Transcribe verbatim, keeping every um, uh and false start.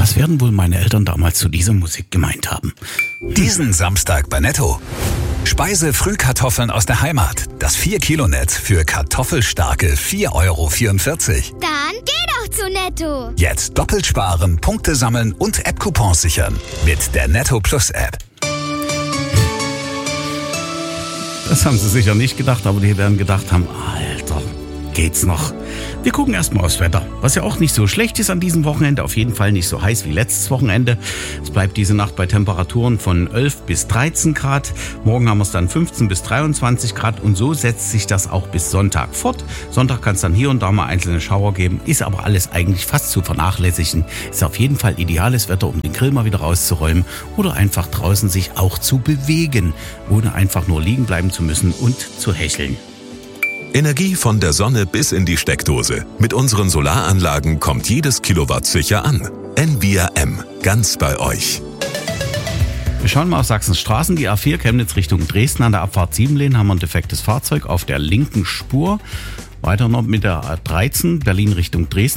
Was werden wohl meine Eltern damals zu dieser Musik gemeint haben? Diesen Samstag bei Netto. Speise-Frühkartoffeln aus der Heimat. Das vier Kilo Netz für kartoffelstarke vier Euro vierundvierzig. Dann geh doch zu Netto. Jetzt doppelt sparen, Punkte sammeln und App-Coupons sichern. Mit der Netto Plus App. Das haben sie sicher nicht gedacht, aber die werden gedacht haben, Alter, geht's noch? Wir gucken erstmal aufs Wetter, was ja auch nicht so schlecht ist an diesem Wochenende, auf jeden Fall nicht so heiß wie letztes Wochenende. Es bleibt diese Nacht bei Temperaturen von elf bis dreizehn Grad, morgen haben wir es dann fünfzehn bis dreiundzwanzig Grad und so setzt sich das auch bis Sonntag fort. Sonntag kann es dann hier und da mal einzelne Schauer geben, ist aber alles eigentlich fast zu vernachlässigen. Ist auf jeden Fall ideales Wetter, um den Grill mal wieder rauszuräumen oder einfach draußen sich auch zu bewegen, ohne einfach nur liegen bleiben zu müssen und zu hecheln. Energie von der Sonne bis in die Steckdose. Mit unseren Solaranlagen kommt jedes Kilowatt sicher an. N V I M, ganz bei euch. Wir schauen mal auf Sachsens Straßen. Die A vier Chemnitz Richtung Dresden an der Abfahrt Siebenlehn haben wir ein defektes Fahrzeug auf der linken Spur. Weiter noch mit der A dreizehn Berlin Richtung Dresden.